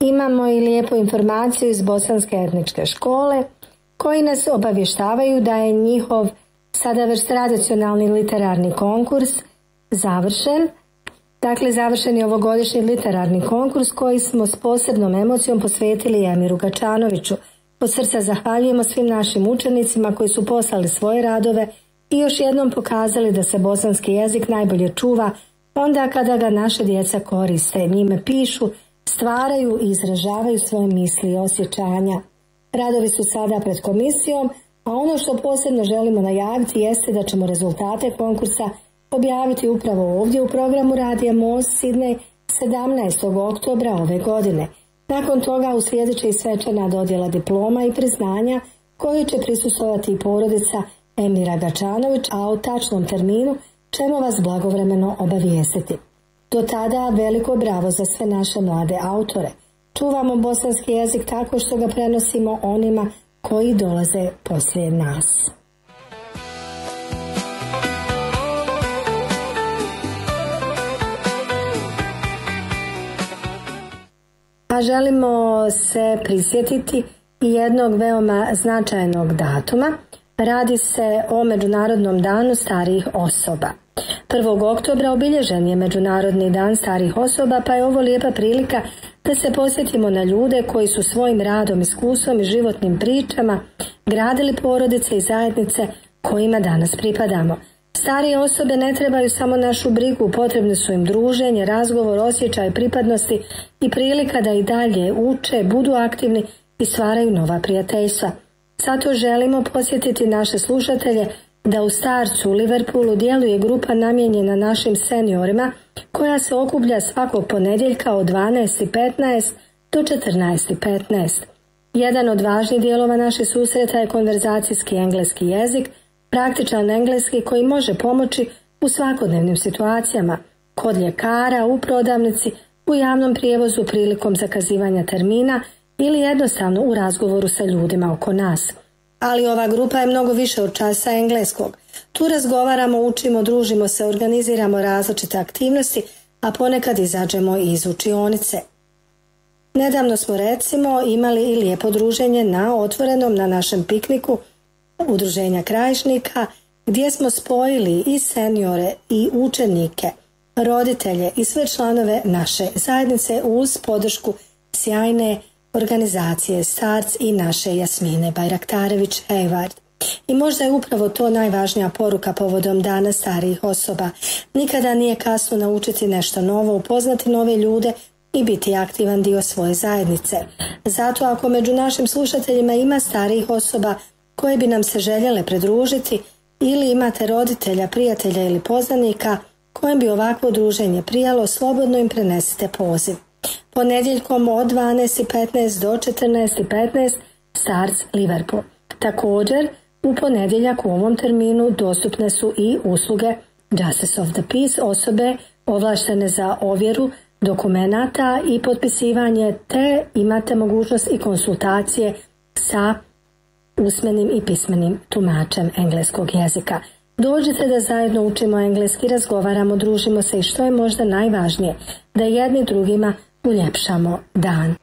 imamo i lijepu informaciju iz Bosanske etničke škole koji nas obavještavaju da je njihov sada već tradicionalni literarni konkurs završen. Dakle, završen je ovogodišnji literarni konkurs koji smo s posebnom emocijom posvetili Emiru Gačanoviću. Od srca zahvaljujemo svim našim učenicima koji su poslali svoje radove i još jednom pokazali da se bosanski jezik najbolje čuva onda kada ga naše djeca koriste, njime pišu, stvaraju i izražavaju svoje misli i osjećanja. Radovi su sada pred komisijom, a ono što posebno želimo najaviti jeste da ćemo rezultate konkursa objaviti upravo ovdje u programu Radija Most Sidney 17. oktobra ove godine. Nakon toga uslijedit će i svečana dodjela diploma i priznanja koje će prisustvovati i porodica Emira Gačanović, a o tačnom terminu ćemo vas blagovremeno obavijestiti. Do tada veliko bravo za sve naše mlade autore. Čuvamo bosanski jezik tako što ga prenosimo onima koji dolaze poslije nas. A želimo se prisjetiti i jednog veoma značajnog datuma. Radi se o Međunarodnom danu starijih osoba. 1. oktobra obilježen je Međunarodni dan starijih osoba, pa je ovo lijepa prilika da se posjetimo na ljude koji su svojim radom, iskustvom i životnim pričama gradili porodice i zajednice kojima danas pripadamo. Starije osobe ne trebaju samo našu brigu, potrebne su im druženje, razgovor, osjećaj pripadnosti i prilika da i dalje uče, budu aktivni i stvaraju nova prijateljstva. Zato želimo posjetiti naše slušatelje da u Starcu u Liverpoolu djeluje grupa namijenjena našim seniorima koja se okuplja svakog ponedjeljka od 12:15 do 14:15. Jedan od važnih dijelova naših susreta je konverzacijski engleski jezik, praktičan engleski koji može pomoći u svakodnevnim situacijama, kod ljekara, u prodavnici, u javnom prijevozu prilikom zakazivanja termina ili jednostavno u razgovoru sa ljudima oko nas. Ali ova grupa je mnogo više od časa engleskog. Tu razgovaramo, učimo, družimo se, organiziramo različite aktivnosti, a ponekad izađemo i iz učionice. Nedavno smo recimo imali i lijepo druženje na otvorenom na našem pikniku Udruženja Krajišnika, gdje smo spojili i seniore i učenike, roditelje i sve članove naše zajednice uz podršku sjajne organizacije Starc i naše Jasmine Bajraktarević-Hayward. I možda je upravo to najvažnija poruka povodom Dana starijih osoba. Nikada nije kasno naučiti nešto novo, upoznati nove ljude i biti aktivan dio svoje zajednice. Zato ako među našim slušateljima ima starijih osoba koje bi nam se željele pridružiti ili imate roditelja, prijatelja ili poznanika kojem bi ovakvo druženje prijalo, slobodno im prenesite poziv. Ponedjeljkom od 12:15 do 14:15 Starc Liverpool. Također, u ponedjeljak u ovom terminu dostupne su i usluge Justice of the Peace, osobe ovlaštene za ovjeru dokumenata i potpisivanje, te imate mogućnost i konsultacije sa usmenim i pismenim tumačem engleskog jezika. Dođite da zajedno učimo engleski, razgovaramo, družimo se i što je možda najvažnije, da jedni drugima uljepšamo dan.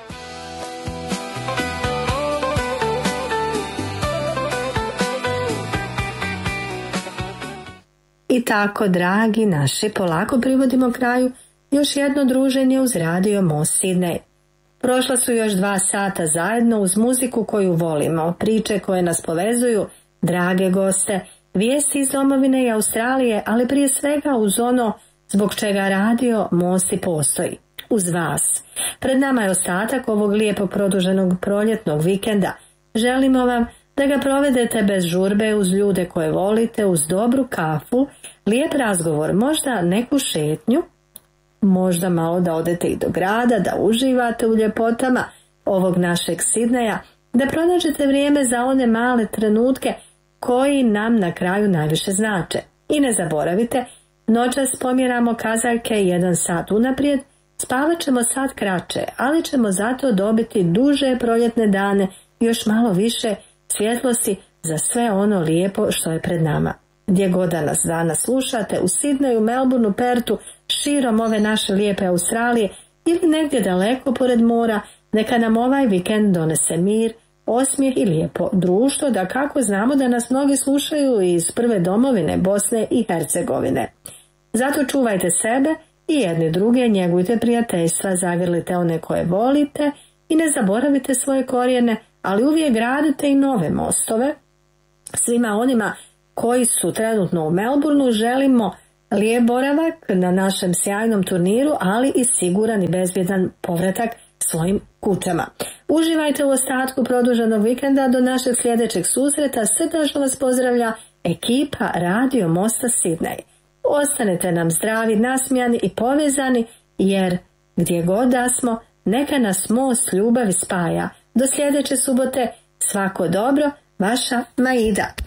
I tako, dragi naši, polako privodimo kraju još jedno druženje uz Radio Most Sidney. Prošla su još 2 sata zajedno uz muziku koju volimo, priče koje nas povezuju, drage goste, vijesti iz domovine i Australije, ali prije svega uz ono zbog čega Radio Most i postoji, uz vas. Pred nama je ostatak ovog lijepo produženog proljetnog vikenda. Želimo vam da ga provedete bez žurbe, uz ljude koje volite, uz dobru kafu, lijep razgovor, možda neku šetnju, možda malo da odete i do grada, da uživate u ljepotama ovog našeg Sidneja, da pronađete vrijeme za one male trenutke koji nam na kraju najviše znače. I ne zaboravite, noćas pomjeramo kazaljke 1 sat unaprijed, spavat ćemo sat kraće, ali ćemo zato dobiti duže proljetne dane, još malo više svjetlosti za sve ono lijepo što je pred nama. Gdje god da nas danas slušate, u Sidneju, Melbourneu, Pertu, širom ove naše lijepe Australije, ili negdje daleko pored mora, neka nam ovaj vikend donese mir, osmijeh i lijepo društvo, da kako znamo da nas mnogi slušaju iz prve domovine Bosne i Hercegovine. Zato čuvajte sebe i jedni druge, njegujte prijateljstva, zagrlite one koje volite i ne zaboravite svoje korijene, ali uvijek gradite i nove mostove. Svima onima koji su trenutno u Melbourneu želimo lijep boravak na našem sjajnom turniru, ali i siguran i bezbjedan povratak svojim kućama. Uživajte u ostatku produženog vikenda. Do našeg sljedećeg susreta srdačno vas pozdravlja ekipa Radio Mosta Sidney. Ostanite nam zdravi, nasmijani i povezani, jer gdje god da smo, neka nas most ljubavi spaja. Do sljedeće subote, svako dobro, vaša Maida.